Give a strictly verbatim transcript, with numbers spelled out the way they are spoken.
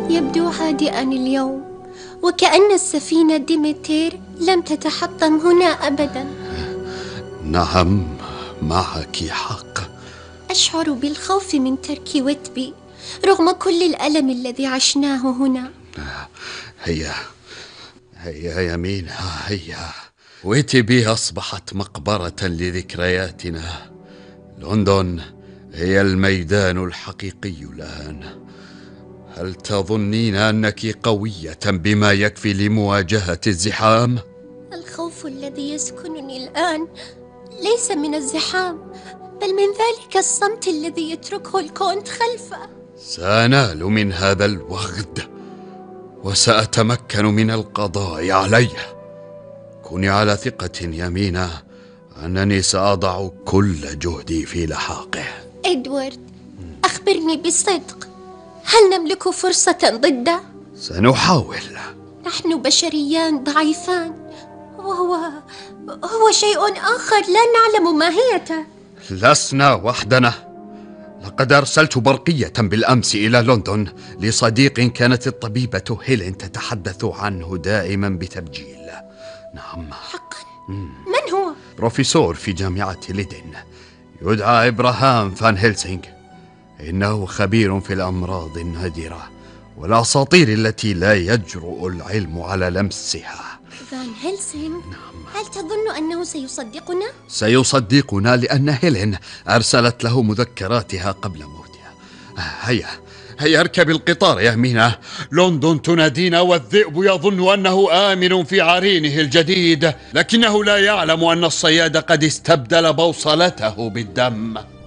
يبدو هادئا اليوم، وكأن السفينة ديمتير لم تتحطم هنا أبدا. نعم، معك حق. أشعر بالخوف من ترك ويتبي رغم كل الألم الذي عشناه هنا. هيا هيا يمينة، هيا. ويتبي أصبحت مقبرة لذكرياتنا. لندن هي الميدان الحقيقي الآن. هل تظنين أنك قوية بما يكفي لمواجهة الزحام؟ الخوف الذي يسكنني الآن ليس من الزحام، بل من ذلك الصمت الذي يتركه الكونت خلفه. سأنال من هذا الوغد وسأتمكن من القضاء عليه. كوني على ثقة يمينة أنني سأضع كل جهدي في لحاقه. إدوارد، أخبرني بصدق، هل نملك فرصة ضده؟ سنحاول. نحن بشريان ضعيفان، وهو هو شيء آخر لا نعلم ماهيته. لسنا وحدنا. لقد أرسلت برقية بالأمس إلى لندن لصديق كانت الطبيبة هيلين تتحدث عنه دائما بتبجيل. نعم حقا؟ من هو؟ بروفيسور في جامعة ليدن، يدعى إبراهام فان هيلسينغ. إنه خبير في الأمراض النادرة والأساطير التي لا يجرؤ العلم على لمسها. فان هيلسينغ؟ نعم. هل تظن أنه سيصدقنا؟ سيصدقنا لأن هيلين أرسلت له مذكراتها قبل موتها. هيا هيا اركب القطار يا مينا. لندن تنادينا والذئب يظن أنه آمن في عرينه الجديد، لكنه لا يعلم أن الصياد قد استبدل بوصلته بالدم.